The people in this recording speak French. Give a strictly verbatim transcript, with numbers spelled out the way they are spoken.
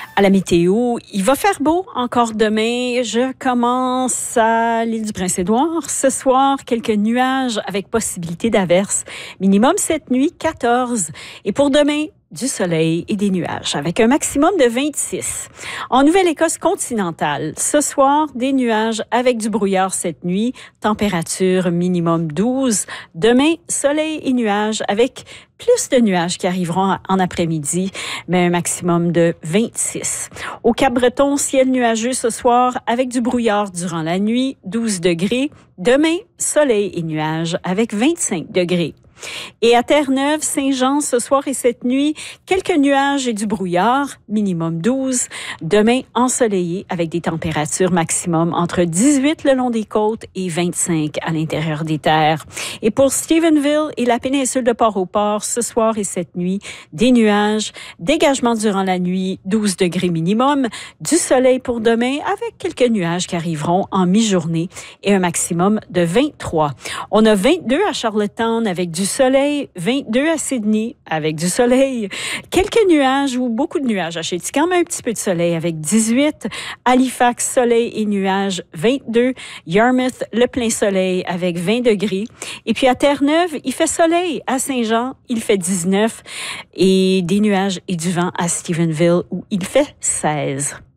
À la météo, il va faire beau encore demain. Je commence à l'île du Prince-Édouard. Ce soir, quelques nuages avec possibilité d'averses. Minimum cette nuit, quatorze. Et pour demain, du soleil et des nuages, avec un maximum de vingt-six. En Nouvelle-Écosse continentale, ce soir, des nuages avec du brouillard cette nuit, température minimum douze. Demain, soleil et nuages avec plus de nuages qui arriveront en après-midi, mais un maximum de vingt-six. Au Cap-Breton, ciel nuageux ce soir avec du brouillard durant la nuit, douze degrés. Demain, soleil et nuages avec vingt-cinq degrés. Et à Terre-Neuve, Saint-Jean, ce soir et cette nuit, quelques nuages et du brouillard, minimum douze. Demain, ensoleillé avec des températures maximum entre dix-huit le long des côtes et vingt-cinq à l'intérieur des terres. Et pour Stephenville et la péninsule de Port-au-Port, ce soir et cette nuit, des nuages, dégagement durant la nuit, douze degrés minimum, du soleil pour demain avec quelques nuages qui arriveront en mi-journée et un maximum de vingt-trois. On a vingt-deux à Charlottetown avec du soleil, vingt-deux à Sydney avec du soleil, quelques nuages ou beaucoup de nuages à Chéticamp, mais un petit peu de soleil avec dix-huit, Halifax, soleil et nuages, vingt-deux, Yarmouth, le plein soleil avec vingt degrés, et puis à Terre-Neuve, il fait soleil, à Saint-Jean, il fait dix-neuf, et des nuages et du vent à Stephenville où il fait seize.